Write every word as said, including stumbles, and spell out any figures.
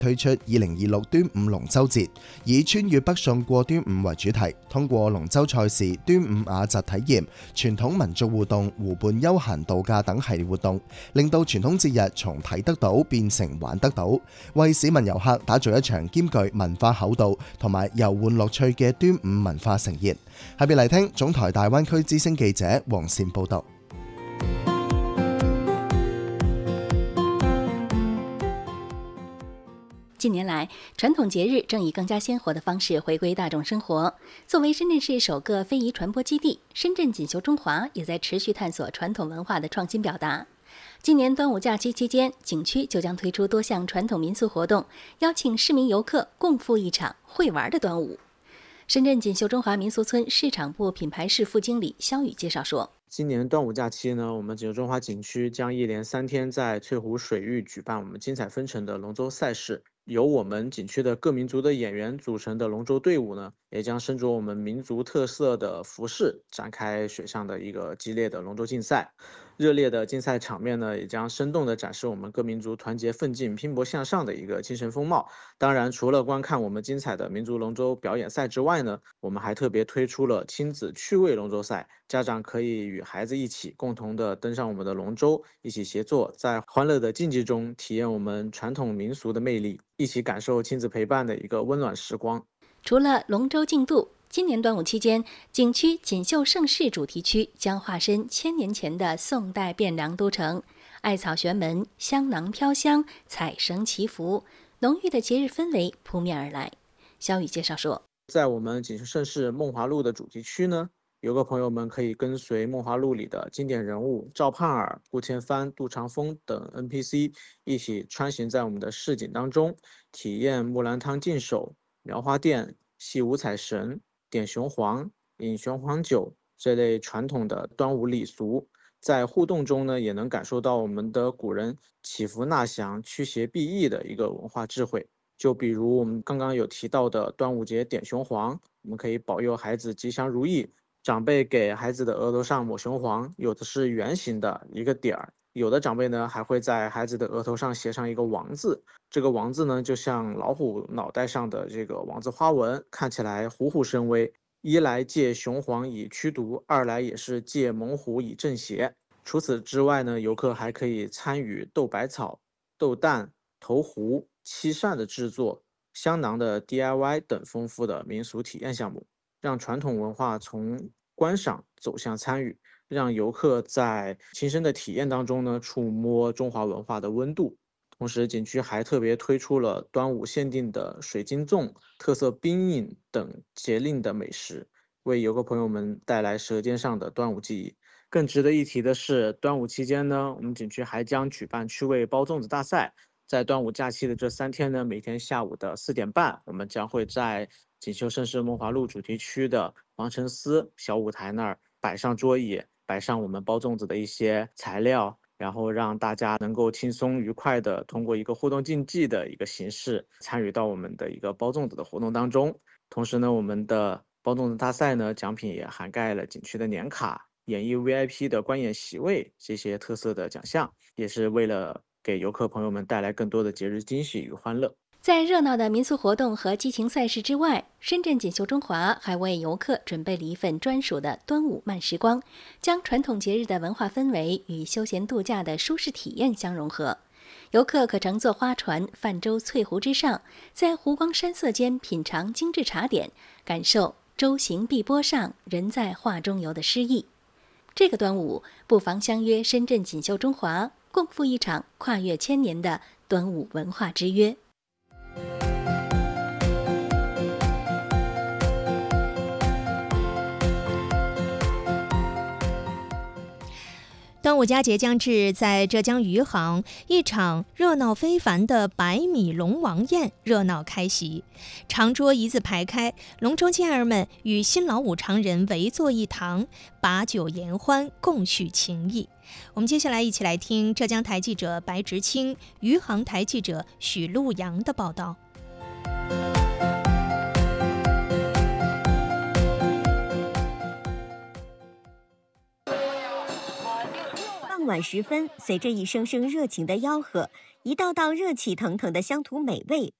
推出二零二六端午龍舟節，以穿越北宋過端午為主題，通過龍舟賽事、端午雅集體驗、傳統民俗互動、湖畔休閒度假等系列活動，令到傳統節日從睇得到變成玩得到，為市民遊客打造一場兼具文化厚度同埋遊玩樂趣嘅端午文化盛宴。下邊嚟聽總台大灣區之聲記者黃善報道。 近年来，传统节日正以更加鲜活的方式回归大众生活。作为深圳市首个非遗传播基地，深圳锦绣中华也在持续探索传统文化的创新表达。今年端午假期期间，景区就将推出多项传统民俗活动，邀请市民游客共赴一场会玩的端午。深圳锦绣中华民俗村市场部品牌室副经理肖宇介绍说， 今年端午假期呢，我们锦绣中华景区将一连三天在翠湖水域举办我们精彩纷呈的龙舟赛事。由我们景区的各民族的演员组成的龙舟队伍呢，也将身着我们民族特色的服饰，展开水上的一个激烈的龙舟竞赛。热烈的竞赛场面呢，也将生动地展示我们各民族团结奋进、拼搏向上的一个精神风貌。当然，除了观看我们精彩的民族龙舟表演赛之外呢，我们还特别推出了亲子趣味龙舟赛，家长可以与孩子一起共同的登上我们的龙舟，一起协作，在欢乐的竞技中体验我们传统民俗的魅力，一起感受亲子陪伴的一个温暖时光。 除了龙舟竞渡，今年端午期间，景区锦绣盛世主题区将化身千年前的宋代汴梁都城，艾草悬门，香囊飘香，彩绳祈福，浓郁的节日氛围扑面而来。肖宇介绍说， 在我们锦绣盛世梦华录的主题区呢，游客朋友们可以跟随梦华录里的经典人物赵盼儿、顾千帆、杜长风等 N P C 一起穿行在我们的市井当中，体验木兰汤净手、描花店、戏五彩神、点雄黄、饮雄黄酒这类传统的端午礼俗。在互动中呢，也能感受到我们的古人祈福纳祥、驱邪避疫的一个文化智慧。就比如我们刚刚有提到的端午节点雄黄，我们可以保佑孩子吉祥如意。长辈给孩子的额头上抹雄黄，有的是圆形的一个点儿，有的长辈呢还会在孩子的额头上写上一个王字，这个王字呢就像老虎脑袋上的这个王字花纹，看起来虎虎生威。一来借雄黄以驱毒，二来也是借猛虎以正邪。除此之外呢，游客还可以参与斗百草、斗蛋、投壶、漆扇的制作、香囊的 D I Y 等丰富的民俗体验项目，让传统文化从观赏走向参与，让游客在亲身的体验当中呢，触摸中华文化的温度。同时，景区还特别推出了端午限定的水晶粽、特色冰饮等节令的美食，为游客朋友们带来舌尖上的端午记忆。更值得一提的是，端午期间呢，我们景区还将举办趣味包粽子大赛。在端午假期的这三天呢，每天下午的四点半，我们将会在锦绣盛世梦华录主题区的王城司小舞台那儿摆上桌椅，摆上我们包粽子的一些材料，然后让大家能够轻松愉快的通过一个互动竞技的一个形式参与到我们的一个包粽子的活动当中。同时呢，我们的包粽子大赛呢，奖品也涵盖了景区的年卡、演艺 V I P 的观演席位这些特色的奖项，也是为了给游客朋友们带来更多的节日惊喜与欢乐。 在热闹的民俗活动和激情赛事之外，深圳锦绣中华还为游客准备了一份专属的端午慢时光，将传统节日的文化氛围与休闲度假的舒适体验相融合。游客可乘坐花船泛舟翠湖之上，在湖光山色间品尝精致茶点，感受舟行碧波上，人在画中游的诗意。这个端午，不妨相约深圳锦绣中华，共赴一场跨越千年的端午文化之约。 端午佳节将至，在浙江余杭，一场热闹非凡的百米龙王宴热闹开席。长桌一字排开，龙舟健儿们与新老五常人围坐一堂，把酒言欢，共叙情谊。我们接下来一起来听浙江台记者白直清、余杭台记者许陆阳的报道。 傍晚时分，随着一声声热情的吆喝， 一道道热气腾腾的乡土美味